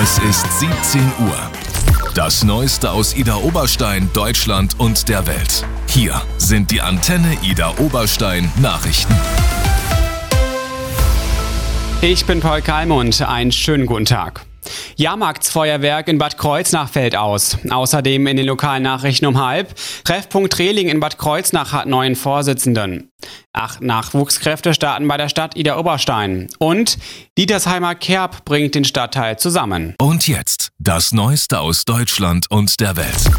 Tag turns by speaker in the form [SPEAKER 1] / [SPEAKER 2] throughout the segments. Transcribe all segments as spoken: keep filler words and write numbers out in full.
[SPEAKER 1] Es ist siebzehn Uhr. Das Neueste aus Idar Oberstein, Deutschland und der Welt. Hier sind die Antenne Idar Oberstein Nachrichten.
[SPEAKER 2] Ich bin Paul Kalmund. Einen schönen guten Tag. Jahrmarktsfeuerwerk in Bad Kreuznach fällt aus. Außerdem in den lokalen Nachrichten um halb. Treffpunkt Rehling in Bad Kreuznach hat neuen Vorsitzenden. Acht Nachwuchskräfte starten bei der Stadt Idar Oberstein. Und Dietersheimer Kerb bringt den Stadtteil zusammen.
[SPEAKER 1] Und jetzt das Neueste aus Deutschland und der Welt.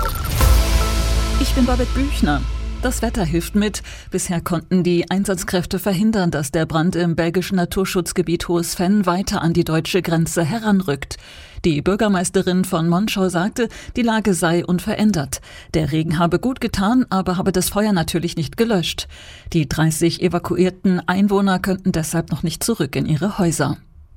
[SPEAKER 3] Ich bin Babette Büchner. Das Wetter hilft mit. Bisher konnten die Einsatzkräfte verhindern, dass der Brand im belgischen Naturschutzgebiet Hohes Venn weiter an die deutsche Grenze heranrückt. Die Bürgermeisterin von Monschau sagte, die Lage sei unverändert. Der Regen habe gut getan, aber habe das Feuer natürlich nicht gelöscht. Die dreißig evakuierten Einwohner könnten deshalb noch nicht zurück in ihre Häuser.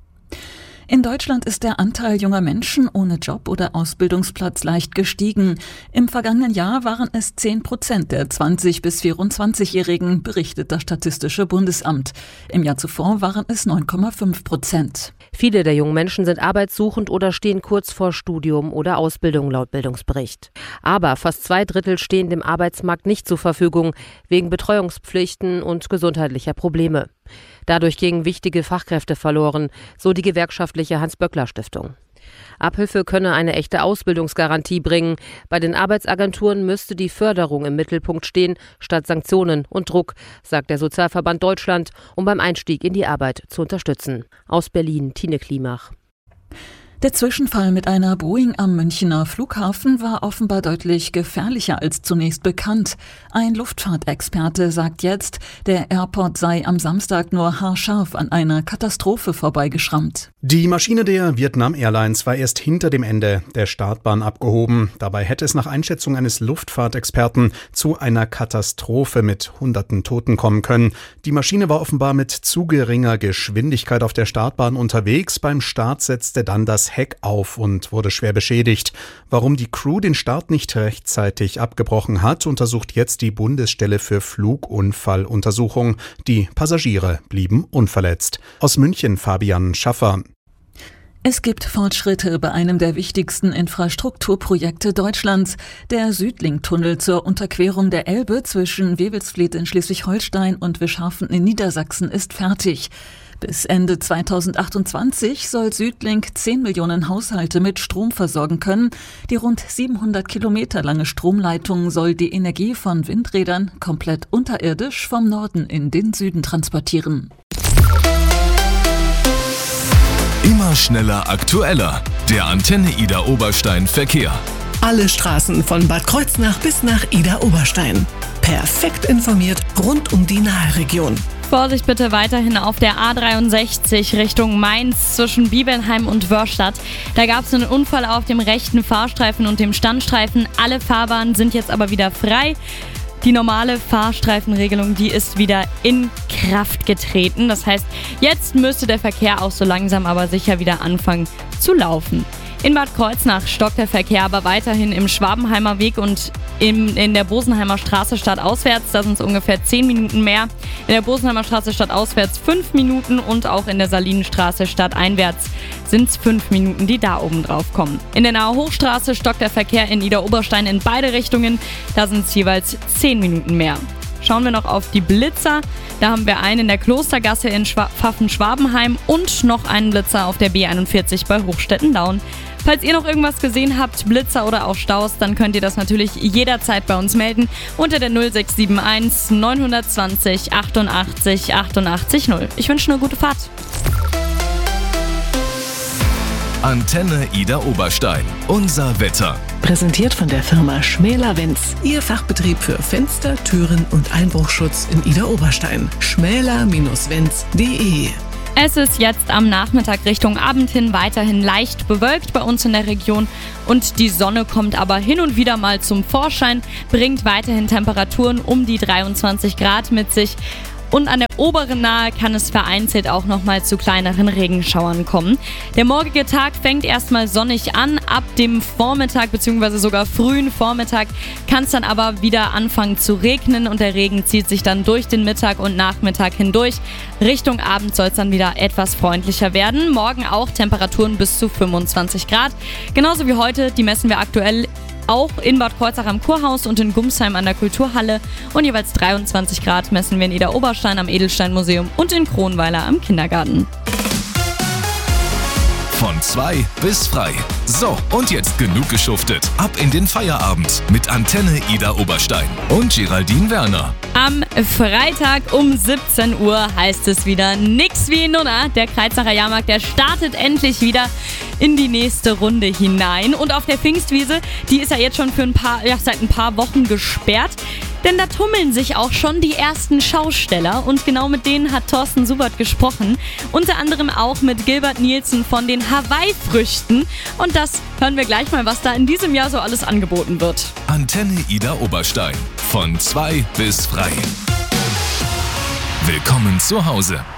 [SPEAKER 3] In Deutschland ist der Anteil junger Menschen ohne Job oder Ausbildungsplatz leicht gestiegen. Im vergangenen Jahr waren es zehn Prozent der zwanzig- bis vierundzwanzigjährigen, berichtet das Statistische Bundesamt. Im Jahr zuvor waren es neun Komma fünf Prozent.
[SPEAKER 4] Viele der jungen Menschen sind arbeitssuchend oder stehen kurz vor Studium oder Ausbildung laut Bildungsbericht. Aber fast zwei Drittel stehen dem Arbeitsmarkt nicht zur Verfügung, wegen Betreuungspflichten und gesundheitlicher Probleme. Dadurch gingen wichtige Fachkräfte verloren, so die gewerkschaftliche Hans-Böckler-Stiftung. Abhilfe könne eine echte Ausbildungsgarantie bringen. Bei den Arbeitsagenturen müsste die Förderung im Mittelpunkt stehen, statt Sanktionen und Druck, sagt der Sozialverband Deutschland, um beim Einstieg in die Arbeit zu unterstützen. Aus Berlin, Tine Klimach.
[SPEAKER 3] Der Zwischenfall mit einer Boeing am Münchner Flughafen war offenbar deutlich gefährlicher als zunächst bekannt. Ein Luftfahrtexperte sagt jetzt, der Airport sei am Samstag nur haarscharf an einer Katastrophe vorbeigeschrammt.
[SPEAKER 5] Die Maschine der Vietnam Airlines war erst hinter dem Ende der Startbahn abgehoben. Dabei hätte es nach Einschätzung eines Luftfahrtexperten zu einer Katastrophe mit hunderten Toten kommen können. Die Maschine war offenbar mit zu geringer Geschwindigkeit auf der Startbahn unterwegs. Beim Start setzte dann das Heck auf und wurde schwer beschädigt. Warum die Crew den Start nicht rechtzeitig abgebrochen hat, untersucht jetzt die Bundesstelle für Flugunfalluntersuchung. Die Passagiere blieben unverletzt. Aus München Fabian Schaffer.
[SPEAKER 3] Es gibt Fortschritte bei einem der wichtigsten Infrastrukturprojekte Deutschlands. Der Südlink-Tunnel zur Unterquerung der Elbe zwischen Wewelsfleth in Schleswig-Holstein und Wischhafen in Niedersachsen ist fertig. Bis Ende zweitausendachtundzwanzig soll Südlink zehn Millionen Haushalte mit Strom versorgen können. Die rund siebenhundert Kilometer lange Stromleitung soll die Energie von Windrädern komplett unterirdisch vom Norden in den Süden transportieren.
[SPEAKER 1] Immer schneller, aktueller. Der Antenne Idar Oberstein Verkehr.
[SPEAKER 6] Alle Straßen von Bad Kreuznach bis nach Idar Oberstein. Perfekt informiert rund um die Nahe-Region.
[SPEAKER 7] Vorsicht bitte weiterhin auf der A dreiundsechzig Richtung Mainz zwischen Biebenheim und Wörstadt. Da gab es einen Unfall auf dem rechten Fahrstreifen und dem Standstreifen. Alle Fahrbahnen sind jetzt aber wieder frei. Die normale Fahrstreifenregelung, die ist wieder in Kraft getreten. Das heißt, jetzt müsste der Verkehr auch so langsam aber sicher wieder anfangen zu laufen. In Bad Kreuznach stockt der Verkehr aber weiterhin im Schwabenheimer Weg und im, in der Bosenheimer Straße stadtauswärts. Da sind es ungefähr zehn Minuten mehr. In der Bosenheimer Straße stadtauswärts fünf Minuten und auch in der Salinenstraße stadteinwärts sind es fünf Minuten, die da oben drauf kommen. In der Nahe Hochstraße stockt der Verkehr in Idar Oberstein in beide Richtungen. Da sind es jeweils zehn Minuten mehr. Schauen wir noch auf die Blitzer. Da haben wir einen in der Klostergasse in Schwa- Pfaffen-Schwabenheim und noch einen Blitzer auf der B einundvierzig bei Hochstetten-Daun. Falls ihr noch irgendwas gesehen habt, Blitzer oder auch Staus, dann könnt ihr das natürlich jederzeit bei uns melden unter der null sechs sieben eins neun zwei null achtundachtzig achtundachtzig null. Ich wünsche eine gute Fahrt.
[SPEAKER 1] Antenne Idar Oberstein. Unser Wetter.
[SPEAKER 6] Präsentiert von der Firma Schmäler-Wenz. Ihr Fachbetrieb für Fenster, Türen und Einbruchschutz in Idar Oberstein. schmäler Bindestrich wenz punkt de.
[SPEAKER 7] Es ist jetzt am Nachmittag Richtung Abend hin weiterhin leicht bewölkt bei uns in der Region und die Sonne kommt aber hin und wieder mal zum Vorschein, bringt weiterhin Temperaturen um die dreiundzwanzig Grad mit sich. und an der oberen Nahe kann es vereinzelt auch nochmal zu kleineren Regenschauern kommen. Der morgige Tag fängt erstmal sonnig an. Ab dem Vormittag bzw. sogar frühen Vormittag kann es dann aber wieder anfangen zu regnen und der Regen zieht sich dann durch den Mittag und Nachmittag hindurch. Richtung Abend soll es dann wieder etwas freundlicher werden. Morgen auch Temperaturen bis zu fünfundzwanzig Grad. Genauso wie heute, die messen wir aktuell auch in Bad Kreuznach am Kurhaus und in Gumsheim an der Kulturhalle. Und jeweils dreiundzwanzig Grad messen wir in Idar-Oberstein am Edelsteinmuseum und in Kronweiler am Kindergarten.
[SPEAKER 1] Von zwei bis frei. So, und jetzt genug geschuftet. Ab in den Feierabend mit Antenne Idar-Oberstein und Geraldine Werner.
[SPEAKER 7] Am Freitag um siebzehn Uhr heißt es wieder nix wie Nunna. Der Kreuznacher Jahrmarkt, der startet endlich wieder in die nächste Runde hinein. Und auf der Pfingstwiese, die ist ja jetzt schon für ein paar, ja, seit ein paar Wochen gesperrt. Denn da tummeln sich auch schon die ersten Schausteller und genau mit denen hat Thorsten Subert gesprochen. Unter anderem auch mit Gilbert Nielsen von den Hawaii-Früchten. Und das hören wir gleich mal, was da in diesem Jahr so alles angeboten wird.
[SPEAKER 1] Antenne Idar-Oberstein. Von zwei bis frei. Willkommen zu Hause.